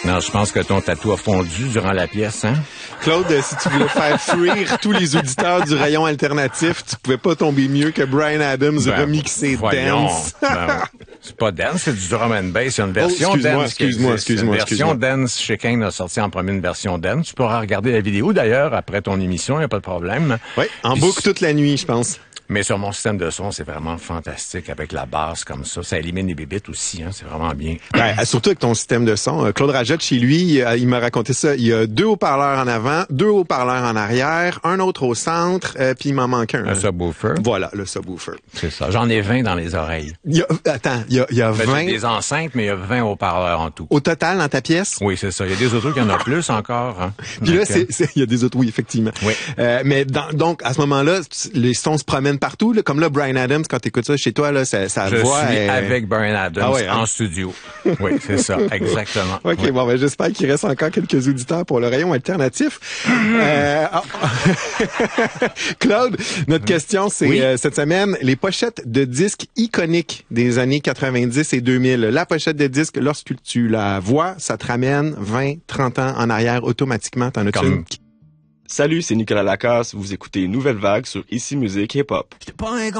Non, je pense que ton tatou a fondu durant la pièce, hein? Claude, si tu voulais faire fuir tous les auditeurs du rayon alternatif, tu pouvais pas tomber mieux que Bryan Adams remixé Dance. C'est pas Dance, c'est du drum and bass. Il y a une version Dance. Excuse-moi. Une version Dance chez Kane a sorti en premier une version Dance. Tu pourras regarder la vidéo d'ailleurs après ton émission, il n'y a pas de problème. Oui, en boucle toute la nuit, je pense. Mais sur mon système de son, c'est vraiment fantastique avec la basse comme ça. Ça élimine les bébites aussi, hein. C'est vraiment bien. Ben, surtout avec ton système de son. Claude Rajotte, chez lui, il m'a raconté ça. Il y a 2 haut-parleurs en avant, 2 haut-parleurs en arrière, un autre au centre, puis il m'en manque un. Un subwoofer. Voilà, le subwoofer. C'est ça. J'en ai 20 dans les oreilles. Il y a 20. J'ai des enceintes, mais il y a 20 haut-parleurs en tout. Au total, dans ta pièce? Oui, c'est ça. Il y a des autos qui en ont plus encore, hein. Puis là, il y a des autos, oui, effectivement. Oui. Mais donc, à ce moment-là, les sons se promènent partout, là, comme là, Bryan Adams, quand t'écoutes ça chez toi, là, sa voix Je suis avec Bryan Adams en studio. Oui, c'est ça, exactement. OK, oui. Bon, ben, j'espère qu'il reste encore quelques auditeurs pour le rayon alternatif. Claude, notre question, c'est cette semaine, les pochettes de disques iconiques des années 90 et 2000. La pochette de disque, lorsque tu la vois, ça te ramène 20, 30 ans en arrière automatiquement. T'en as-tu une? Salut, c'est Nicolas Lacasse. Vous écoutez Nouvelle Vague sur Ici Musique Hip Hop.